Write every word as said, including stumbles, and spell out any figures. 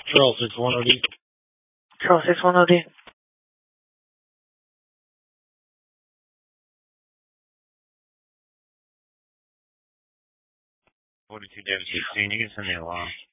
Charles six one O D. Charles six one O D. forty-two David sixteen, you can send the alarm.